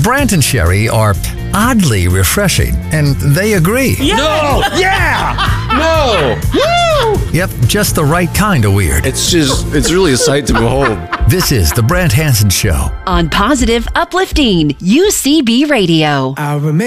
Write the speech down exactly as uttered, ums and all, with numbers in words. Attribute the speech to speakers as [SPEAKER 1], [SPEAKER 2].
[SPEAKER 1] Brant and Sherry are oddly refreshing, and they agree.
[SPEAKER 2] Yeah.
[SPEAKER 3] No! Yeah! No! Woo!
[SPEAKER 1] Yep, just the right kind of weird.
[SPEAKER 3] It's just, it's really a sight to behold.
[SPEAKER 1] This is The Brant Hansen Show.
[SPEAKER 4] On Positive Uplifting U C B Radio.
[SPEAKER 5] I remember